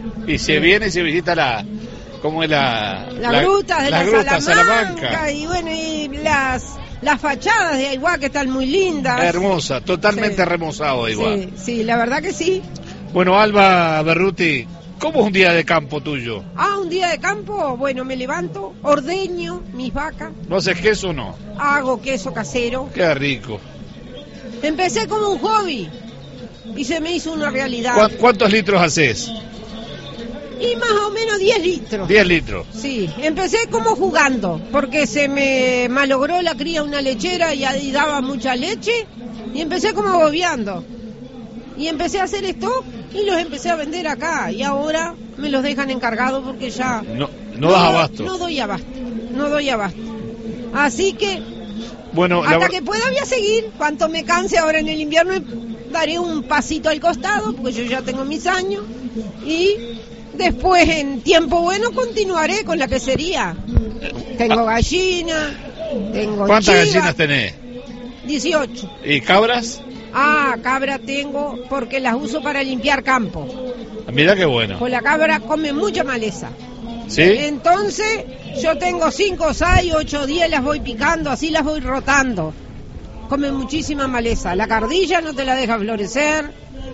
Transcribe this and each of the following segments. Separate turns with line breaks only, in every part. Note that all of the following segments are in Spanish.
Y se viene y se visita la
gruta de
la
la
Salamanca.
Salamanca. Y bueno, y las fachadas de Aiguá que están muy lindas.
Hermosa, totalmente
Sí.
remozado Aiguá.
Sí, la verdad que sí.
Bueno, Alba Berruti, ¿cómo es un día de campo tuyo?
Un día de campo, bueno, me levanto, ordeño mis vacas,
¿No haces queso o no?
hago queso casero.
Qué rico.
Empecé como un hobby y se me hizo una realidad.
¿Cuántos litros haces?
Y más o menos 10 litros.
10 litros.
Sí, empecé como jugando, porque se me malogró la cría una lechera y ahí daba mucha leche, y empecé como bobeando. Y empecé a hacer stock y los empecé a vender acá, y ahora me los dejan encargados porque ya...
No das abasto.
No doy abasto. Así que,
bueno,
hasta que pueda voy a seguir. Cuanto me canse ahora en el invierno, daré un pasito al costado, porque yo ya tengo mis años, y... después, en tiempo bueno, continuaré con la quesería. Tengo gallina, tengo
¿Cuántas
chiva,
gallinas tenés?
18.
¿Y cabras?
Cabra tengo porque las uso para limpiar campo.
Mira qué bueno.
Pues la cabra come mucha maleza.
¿Sí?
Entonces, yo tengo 5, 6, 8, 10, las voy picando, así las voy rotando. Come muchísima maleza. La cardilla no te la deja florecer.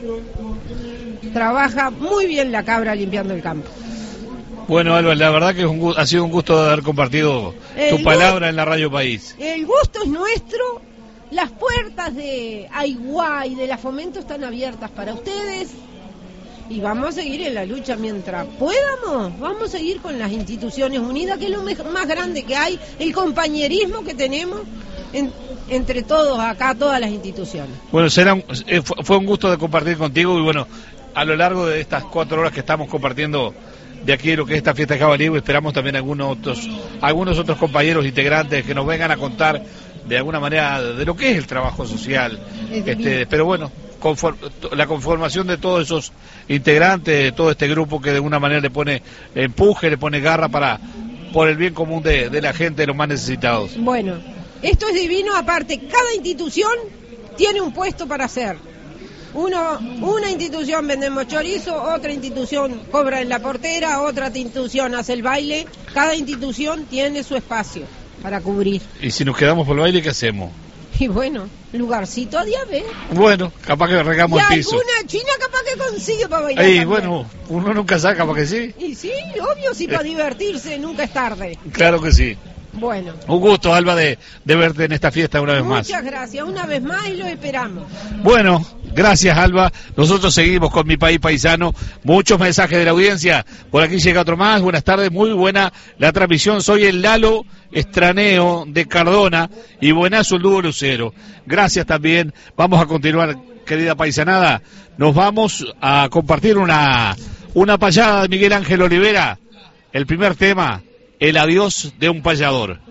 Trabaja muy bien la cabra limpiando el campo.
Bueno, Alba, la verdad que ha sido un gusto haber compartido tu palabra en la Radio País.
El gusto es nuestro. Las puertas de Aiguá y de la Fomento están abiertas para ustedes. Y vamos a seguir en la lucha mientras podamos. Vamos a seguir con las instituciones unidas, que es lo más grande que hay. El compañerismo que tenemos entre todos acá, todas las instituciones.
Bueno, fue un gusto de compartir contigo y bueno, a lo largo de estas 4 horas que estamos compartiendo de aquí de lo que es esta fiesta de Jabalí, esperamos también algunos otros compañeros integrantes que nos vengan a contar de alguna manera de lo que es el trabajo social. Pero bueno, la conformación de todos esos integrantes, de todo este grupo que de alguna manera le pone empuje, le pone garra por el bien común de la gente, de los más necesitados.
Bueno, esto es divino. Aparte, cada institución tiene un puesto para hacer. Una institución vendemos chorizo, otra institución cobra en la portera, otra institución hace el baile. Cada institución tiene su espacio para cubrir.
¿Y si nos quedamos por el baile, qué hacemos?
Y bueno, lugarcito a diabetes.
Bueno, capaz que regamos el piso.
Y alguna china capaz que consigue para bailar.
Y bueno, uno nunca sabe, capaz que sí.
Y sí, obvio, sí, para divertirse nunca es tarde.
Claro que sí.
Bueno.
Un gusto, Alba, de verte en esta fiesta una vez más.
Muchas gracias, una vez más, y lo esperamos.
Bueno, gracias, Alba. Nosotros seguimos con Mi País Paisano. Muchos mensajes de la audiencia. Por aquí llega otro más. Buenas tardes, muy buena la transmisión. Soy el Lalo Estraneo de Cardona y buenazo el dúo Lucero. Gracias también. Vamos a continuar, querida paisanada. Nos vamos a compartir una payada de Miguel Ángel Olivera. El primer tema, El adiós de un payador.